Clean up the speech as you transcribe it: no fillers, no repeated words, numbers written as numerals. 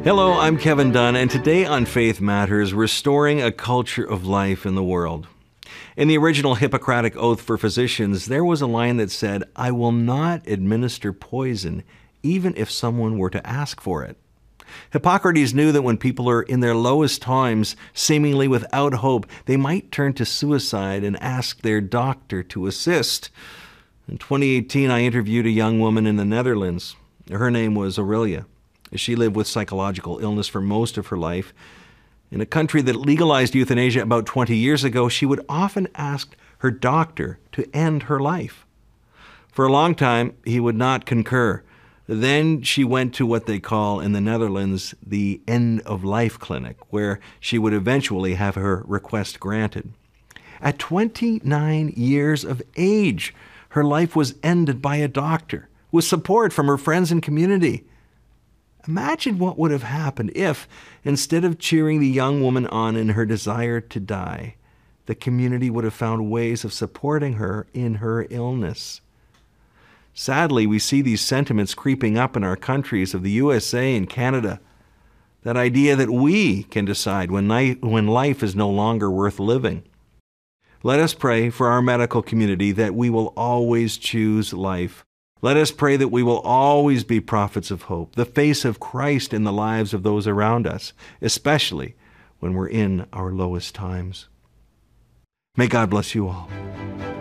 Hello, I'm Kevin Dunn, and today on Faith Matters, restoring a culture of life in the world. In the original Hippocratic Oath for Physicians, there was a line that said, "I will not administer poison, even if someone were to ask for it." Hippocrates knew that when people are in their lowest times, seemingly without hope, they might turn to suicide and ask their doctor to assist. In 2018, I interviewed a young woman in the Netherlands. Her name was Aurelia. She lived with psychological illness for most of her life. In a country that legalized euthanasia about 20 years ago, she would often ask her doctor to end her life. For a long time, he would not concur. Then she went to what they call in the Netherlands the end-of-life clinic, where she would eventually have her request granted. At 29 years of age, her life was ended by a doctor, with support from her friends and community. Imagine what would have happened if, instead of cheering the young woman on in her desire to die, the community would have found ways of supporting her in her illness. Sadly, we see these sentiments creeping up in our countries of the USA and Canada. That idea that we can decide when life is no longer worth living. Let us pray for our medical community that we will always choose life. Let us pray that we will always be prophets of hope, the face of Christ in the lives of those around us, especially when we're in our lowest times. May God bless you all.